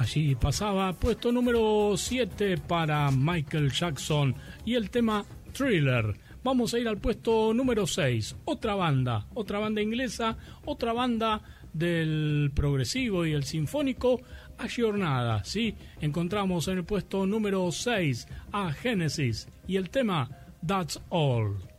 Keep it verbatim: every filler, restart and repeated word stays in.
Allí pasaba puesto número siete para Michael Jackson y el tema Thriller. Vamos a ir al puesto número seis, otra banda, otra banda inglesa, otra banda del progresivo y el sinfónico, Agiornada, ¿sí? Encontramos en el puesto número seis a Genesis y el tema That's All.